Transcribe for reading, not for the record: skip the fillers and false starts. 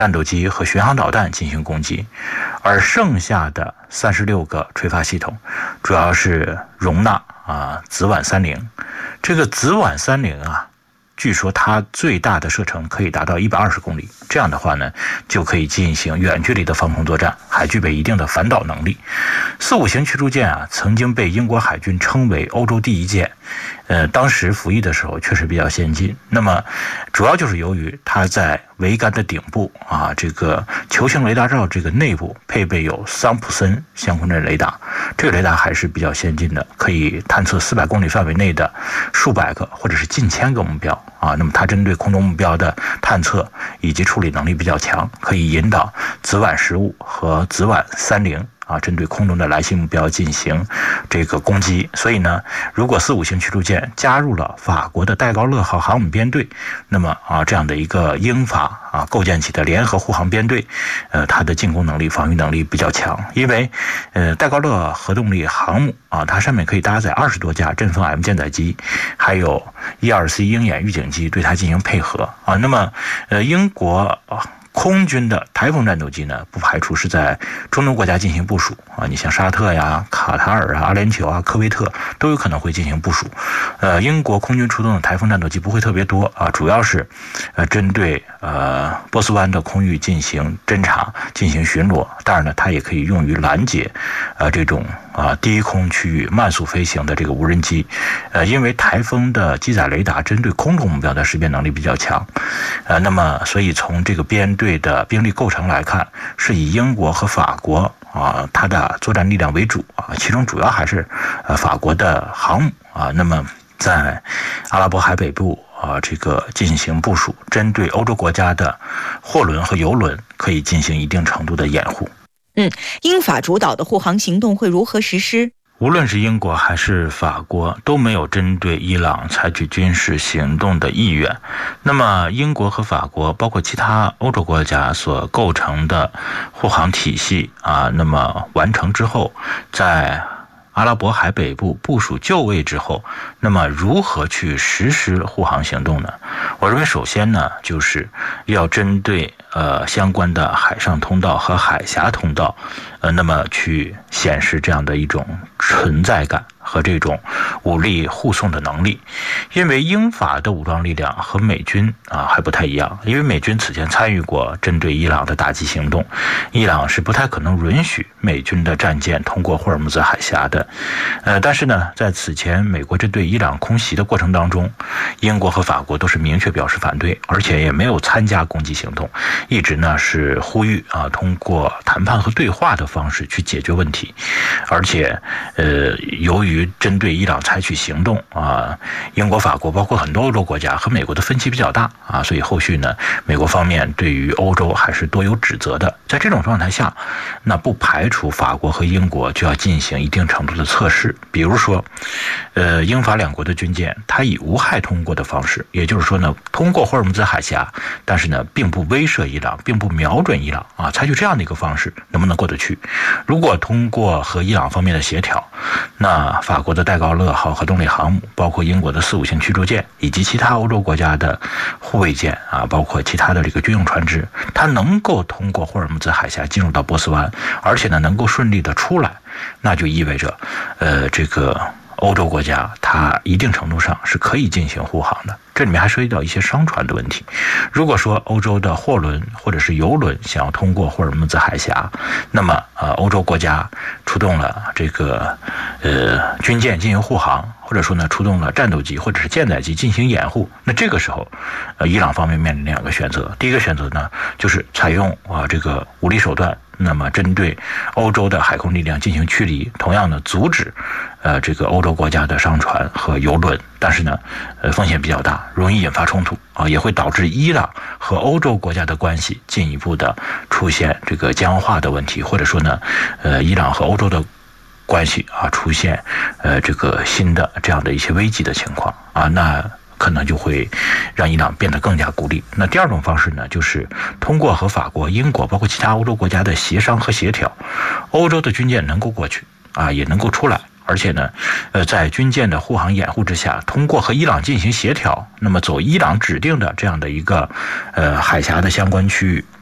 战斗机和巡航导弹进行攻击，而剩下的36个垂发系统，主要是容纳紫菀30。这个紫菀30据说它最大的射程可以达到120公里，这样的话呢，就可以进行远距离的防空作战，还具备一定的反导能力。4-5型驱逐舰曾经被英国海军称为欧洲第一舰，当时服役的时候确实比较先进。那么主要就是由于它在桅杆的顶部这个球形雷达罩这个内部配备有桑普森相控阵雷达，这个雷达还是比较先进的，可以探测400公里范围内的数百个或者是近千个目标那么它针对空中目标的探测以及处理能力比较强，可以引导紫菀15和紫菀30针对空中的来袭目标进行这个攻击。所以呢，如果4-5型驱逐舰加入了法国的戴高乐号航母编队，那么这样的一个英法构建起的联合护航编队，它的进攻能力、防御能力比较强。因为戴高乐核动力航母它上面可以搭载20多架阵风 M 舰载机，还有12C 鹰眼预警机对它进行配合那么英国空军的台风战斗机呢，不排除是在中东国家进行部署你像沙特呀、卡塔尔阿联酋科威特都有可能会进行部署。英国空军出动的台风战斗机不会特别多主要是针对波斯湾的空域进行侦察、进行巡逻。当然呢，它也可以用于拦截这种低空区域慢速飞行的这个无人机。因为台风的机载雷达针对空中目标的识别能力比较强那么所以从这个编队的兵力构成来看，是以英国和法国它的作战力量为主其中主要还是法国的航母那么在阿拉伯海北部这个进行部署，针对欧洲国家的货轮和油轮可以进行一定程度的掩护。 英法主导的护航行动会如何实施？ 无论是英国还是法国都没有针对伊朗采取军事行动的意愿。那么英国和法国包括其他欧洲国家所构成的护航体系那么完成之后，在阿拉伯海北部部署就位之后，那么如何去实施护航行动呢？我认为首先呢，就是要针对相关的海上通道和海峡通道那么去显示这样的一种存在感和这种武力护送的能力。因为英法的武装力量和美军还不太一样，因为美军此前参与过针对伊朗的打击行动，伊朗是不太可能允许美军的战舰通过霍尔木兹海峡的。但是呢，在此前美国针对伊朗空袭的过程当中，英国和法国都是明确表示反对，而且也没有参加攻击行动，一直呢是呼吁通过谈判和对话的方式去解决问题。而且由于针对伊朗采取行动英国、法国包括很多欧洲国家和美国的分歧比较大所以后续呢，美国方面对于欧洲还是多有指责的。在这种状态下，那不排除法国和英国就要进行一定程度的测试，比如说英法两国的军舰它以无害通过的方式，也就是说呢，通过霍尔木兹海峡，但是呢并不威慑伊朗，并不瞄准伊朗采取这样的一个方式能不能过得去。如果通过和伊朗方面的协调，那法国的戴高乐号核动力航母，包括英国的4-5型驱逐舰以及其他欧洲国家的护卫舰包括其他的这个军用船只，它能够通过霍尔木兹海峡进入到波斯湾，而且呢能够顺利的出来，那就意味着这个欧洲国家它一定程度上是可以进行护航的。这里面还涉及到一些商船的问题。如果说欧洲的货轮或者是油轮想要通过霍尔木兹海峡，那么欧洲国家出动了这个军舰进行护航，或者说呢出动了战斗机或者是舰载机进行掩护，那这个时候伊朗方面面临两个选择。第一个选择呢，就是采用这个武力手段，那么针对欧洲的海空力量进行驱离，同样呢阻止这个欧洲国家的商船和油轮。但是呢风险比较大，容易引发冲突也会导致伊朗和欧洲国家的关系进一步的出现这个僵化的问题，或者说呢伊朗和欧洲的关系出现这个新的这样的一些危机的情况那可能就会让伊朗变得更加孤立。那第二种方式呢，就是通过和法国、英国包括其他欧洲国家的协商和协调，欧洲的军舰能够过去也能够出来，而且呢在军舰的护航掩护之下，通过和伊朗进行协调，那么走伊朗指定的这样的一个海峡的相关区域，